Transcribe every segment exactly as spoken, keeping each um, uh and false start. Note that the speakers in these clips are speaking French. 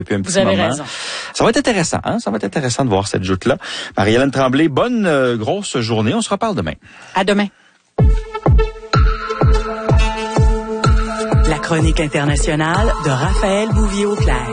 depuis un petit Vous avez moment. raison. Ça va être intéressant, hein? Ça va être intéressant de voir cette joute-là. Marie-Hélène Tremblay, bonne euh, grosse journée. On se reparle demain. À demain. La chronique internationale de Raphaël Bouvier-Auclair.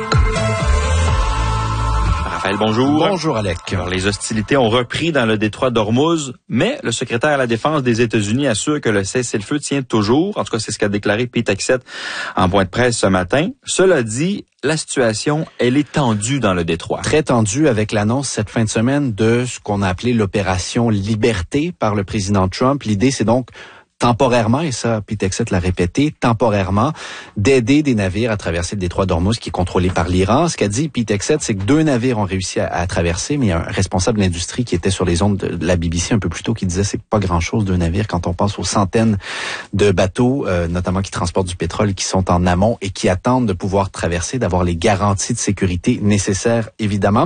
Raphaël, bonjour. Bonjour, Alec. Alors, les hostilités ont repris dans le détroit d'Ormuz, mais le secrétaire à la Défense des États-Unis assure que le cessez-le-feu tient toujours. En tout cas, c'est ce qu'a déclaré Pete Hegseth en point de presse ce matin. Cela dit, la situation, elle est tendue dans le détroit. Très tendue avec l'annonce cette fin de semaine de ce qu'on a appelé l'opération Liberté par le président Trump. L'idée, c'est donc temporairement, et ça, Pete Hegseth l'a répété, temporairement, d'aider des navires à traverser le détroit d'Ormuz qui est contrôlé par l'Iran. Ce qu'a dit Pete Hegseth, c'est que deux navires ont réussi à, à traverser, mais il y a un responsable de l'industrie qui était sur les ondes de la B B C un peu plus tôt qui disait c'est pas grand-chose deux navires quand on pense aux centaines de bateaux, euh, notamment qui transportent du pétrole, qui sont en amont et qui attendent de pouvoir traverser, d'avoir les garanties de sécurité nécessaires, évidemment.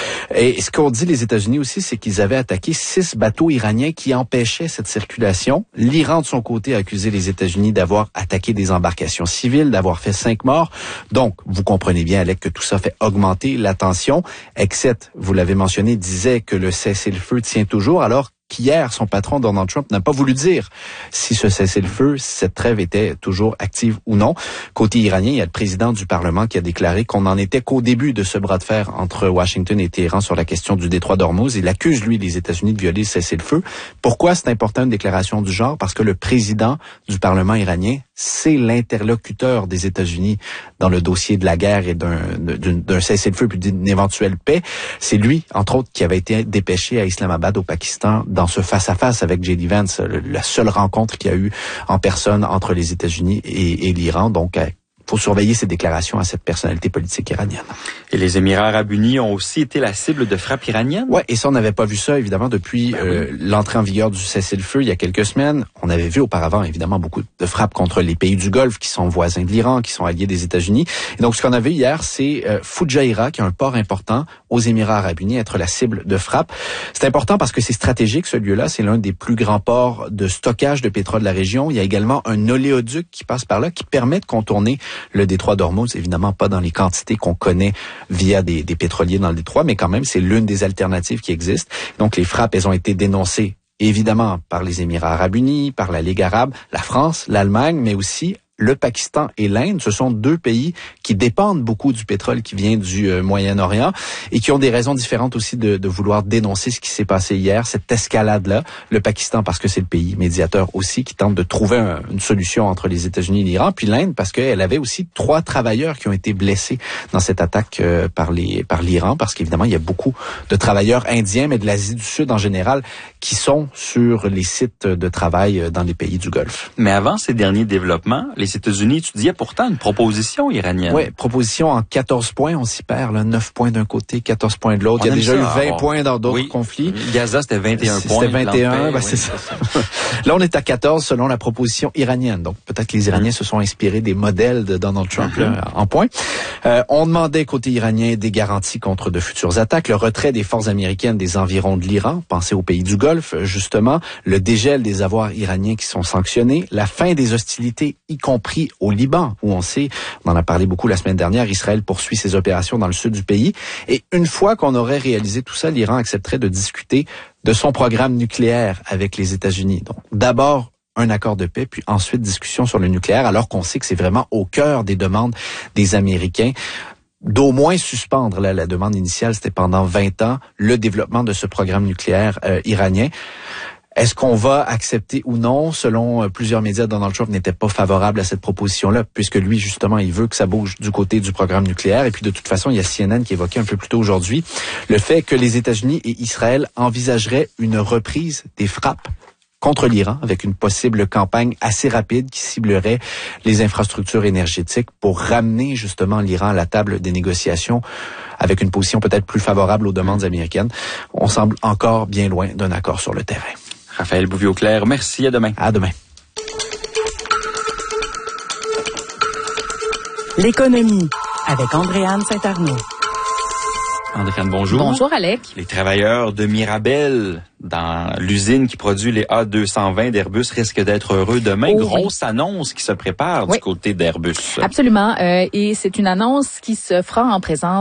Et ce qu'ont dit les États-Unis aussi, c'est qu'ils avaient attaqué six bateaux iraniens qui empêchaient cette circulation. L'Iran, de son côté, a accusé les États-Unis d'avoir attaqué des embarcations civiles, d'avoir fait cinq morts. Donc, vous comprenez bien, Alec, que tout ça fait augmenter la tension. Hegseth, vous l'avez mentionné, disait que le cessez-le-feu tient toujours, alors qu'hier, son patron, Donald Trump, n'a pas voulu dire si ce cessez-le-feu, cette trêve était toujours active ou non. Côté iranien, il y a le président du Parlement qui a déclaré qu'on n'en était qu'au début de ce bras de fer entre Washington et Téhéran sur la question du détroit d'Ormuz. Il accuse, lui, les États-Unis de violer le cessez-le-feu. Pourquoi c'est important une déclaration du genre? Parce que le président du Parlement iranien, c'est l'interlocuteur des États-Unis dans le dossier de la guerre et d'un, d'un, d'un cessez-le-feu puis d'une éventuelle paix. C'est lui, entre autres, qui avait été dépêché à Islamabad, au Pakistan, dans ce face-à-face avec J D Vance, la seule rencontre qu'il y a eu en personne entre les États-Unis et, et l'Iran. Donc, il faut surveiller ces déclarations à cette personnalité politique iranienne. Et les Émirats arabes unis ont aussi été la cible de frappes iraniennes? Ouais, et ça, on n'avait pas vu ça, évidemment, depuis ben euh, oui. l'entrée en vigueur du cessez-le-feu il y a quelques semaines. On avait vu auparavant, évidemment, beaucoup de frappes contre les pays du Golfe qui sont voisins de l'Iran, qui sont alliés des États-Unis. Et donc, ce qu'on a vu hier, c'est euh, Fujairah, qui est un port important aux Émirats arabes unis, être la cible de frappes. C'est important parce que c'est stratégique, ce lieu-là. C'est l'un des plus grands ports de stockage de pétrole de la région. Il y a également un oléoduc qui passe par là, qui permet de contourner le détroit d'Ormuz. Évidemment, pas dans les quantités qu'on connaît via des, des pétroliers dans le détroit, mais quand même, c'est l'une des alternatives qui existent. Donc, les frappes, elles ont été dénoncées, évidemment, par les Émirats arabes unis, par la Ligue arabe, la France, l'Allemagne, mais aussi le Pakistan et l'Inde. Ce sont deux pays qui dépendent beaucoup du pétrole qui vient du euh, Moyen-Orient et qui ont des raisons différentes aussi de, de vouloir dénoncer ce qui s'est passé hier, cette escalade-là. Le Pakistan parce que c'est le pays médiateur aussi qui tente de trouver un, une solution entre les États-Unis et l'Iran, puis l'Inde parce qu'elle avait aussi trois travailleurs qui ont été blessés dans cette attaque euh, par les par l'Iran, parce qu'évidemment, il y a beaucoup de travailleurs indiens, mais de l'Asie du Sud en général, qui sont sur les sites de travail dans les pays du Golfe. Mais avant ces derniers développements, les États-Unis étudiaient pourtant une proposition iranienne. Oui, proposition en quatorze points, on s'y perd, là, neuf points d'un côté, quatorze points de l'autre. On Il y a déjà ça, eu vingt alors, points dans d'autres oui. conflits. Gaza, c'était vingt et un points. C'était vingt et un, ben, oui, c'est ça. Là, on est à quatorze selon la proposition iranienne. Donc, peut-être que les Iraniens mm. se sont inspirés des modèles de Donald Trump mm-hmm. là, en points. Euh, on demandait côté iranien des garanties contre de futures attaques, le retrait des forces américaines des environs de l'Iran, pensez aux pays du Golfe, justement, le dégel des avoirs iraniens qui sont sanctionnés, la fin des hostilités, y compris au Liban, où on sait, on en a parlé beaucoup la semaine dernière, Israël poursuit ses opérations dans le sud du pays. Et une fois qu'on aurait réalisé tout ça, l'Iran accepterait de discuter de son programme nucléaire avec les États-Unis. Donc, d'abord, un accord de paix, puis ensuite discussion sur le nucléaire, alors qu'on sait que c'est vraiment au cœur des demandes des Américains d'au moins suspendre, là, la demande initiale, c'était pendant vingt ans, le développement de ce programme nucléaire euh, iranien. Est-ce qu'on va accepter ou non? Selon plusieurs médias, Donald Trump n'était pas favorable à cette proposition-là, puisque lui, justement, il veut que ça bouge du côté du programme nucléaire. Et puis, de toute façon, il y a C N N qui évoquait un peu plus tôt aujourd'hui le fait que les États-Unis et Israël envisageraient une reprise des frappes contre l'Iran, avec une possible campagne assez rapide qui ciblerait les infrastructures énergétiques pour ramener justement l'Iran à la table des négociations avec une position peut-être plus favorable aux demandes américaines. On semble encore bien loin d'un accord sur le terrain. Raphaël Bouvier-Auclair, merci. À demain. À demain. L'économie avec Andréane Saint-Arnaud. Andréane, bonjour. Bonjour, Alec. Les travailleurs de Mirabel, dans l'usine qui produit les A deux cent vingt d'Airbus, risquent d'être heureux demain. Oh, Grosse oui. annonce qui se prépare oui. du côté d'Airbus. Absolument. Euh, et c'est une annonce qui se fera en présence